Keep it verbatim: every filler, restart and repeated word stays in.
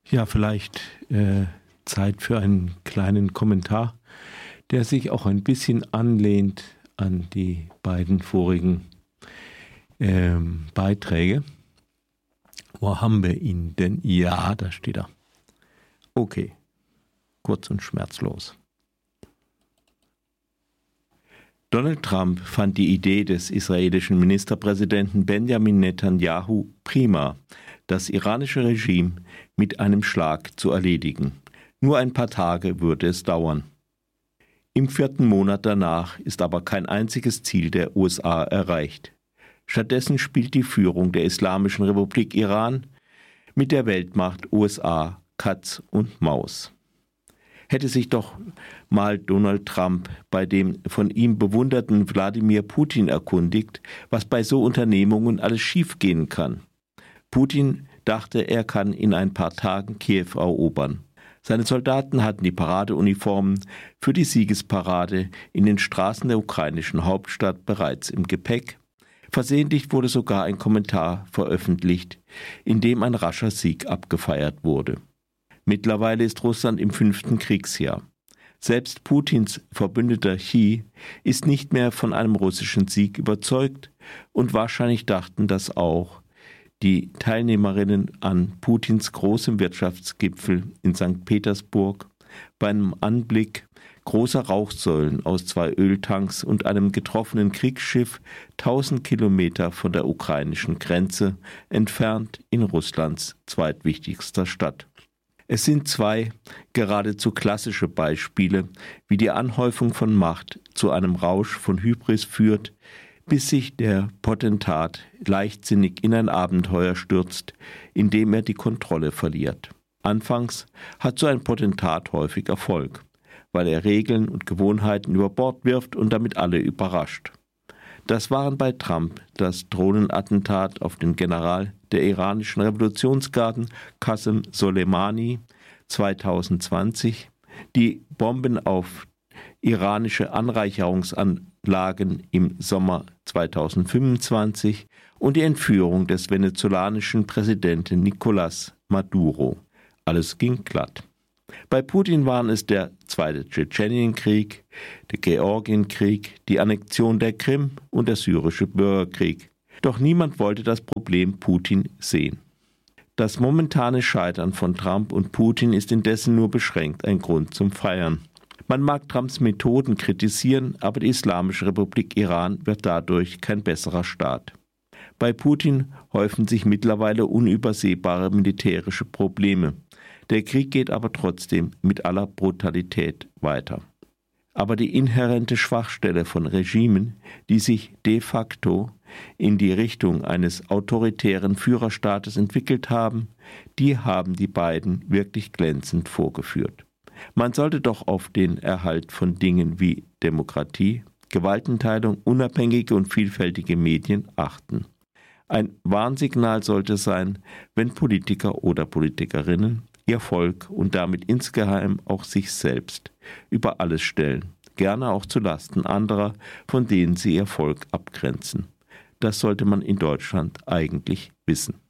Ja, vielleicht äh, Zeit für einen kleinen Kommentar, der sich auch ein bisschen anlehnt an die beiden vorigen ähm, Beiträge. Wo haben wir ihn denn? Ja, da steht er. Okay, kurz und schmerzlos. Donald Trump fand die Idee des israelischen Ministerpräsidenten Benjamin Netanyahu prima, das iranische Regime mit einem Schlag zu erledigen. Nur ein paar Tage würde es dauern. Im vierten Monat danach ist aber kein einziges Ziel der U S A erreicht. Stattdessen spielt die Führung der Islamischen Republik Iran mit der Weltmacht U S A Katz und Maus. Hätte sich doch mal Donald Trump bei dem von ihm bewunderten Wladimir Putin erkundigt, was bei so Unternehmungen alles schiefgehen kann. Putin dachte, er kann in ein paar Tagen Kiew erobern. Seine Soldaten hatten die Paradeuniformen für die Siegesparade in den Straßen der ukrainischen Hauptstadt bereits im Gepäck. Versehentlich wurde sogar ein Kommentar veröffentlicht, in dem ein rascher Sieg abgefeiert wurde. Mittlerweile ist Russland im fünften Kriegsjahr. Selbst Putins Verbündeter Xi ist nicht mehr von einem russischen Sieg überzeugt und wahrscheinlich dachten das auch die Teilnehmerinnen an Putins großem Wirtschaftsgipfel in Sankt Petersburg bei einem Anblick großer Rauchsäulen aus zwei Öltanks und einem getroffenen Kriegsschiff tausend Kilometer von der ukrainischen Grenze entfernt in Russlands zweitwichtigster Stadt. Es sind zwei geradezu klassische Beispiele, wie die Anhäufung von Macht zu einem Rausch von Hybris führt, bis sich der Potentat leichtsinnig in ein Abenteuer stürzt, in dem er die Kontrolle verliert. Anfangs hat so ein Potentat häufig Erfolg, weil er Regeln und Gewohnheiten über Bord wirft und damit alle überrascht. Das waren bei Trump das Drohnenattentat auf den General der iranischen Revolutionsgarden Qasem Soleimani zweitausendzwanzig, die Bomben auf iranische Anreicherungsanlagen im Sommer zweitausendfünfundzwanzig und die Entführung des venezolanischen Präsidenten Nicolás Maduro. Alles ging glatt. Bei Putin waren es der zweite Tschetschenienkrieg, der Georgienkrieg, die Annexion der Krim und der syrische Bürgerkrieg. Doch niemand wollte das Problem Putin sehen. Das momentane Scheitern von Trump und Putin ist indessen nur beschränkt ein Grund zum Feiern. Man mag Trumps Methoden kritisieren, aber die Islamische Republik Iran wird dadurch kein besserer Staat. Bei Putin häufen sich mittlerweile unübersehbare militärische Probleme. Der Krieg geht aber trotzdem mit aller Brutalität weiter. Aber die inhärente Schwachstelle von Regimen, die sich de facto in die Richtung eines autoritären Führerstaates entwickelt haben, die haben die beiden wirklich glänzend vorgeführt. Man sollte doch auf den Erhalt von Dingen wie Demokratie, Gewaltenteilung, unabhängige und vielfältige Medien achten. Ein Warnsignal sollte sein, wenn Politiker oder Politikerinnen ihr Volk und damit insgeheim auch sich selbst über alles stellen, gerne auch zu Lasten anderer, von denen sie ihr Volk abgrenzen. Das sollte man in Deutschland eigentlich wissen.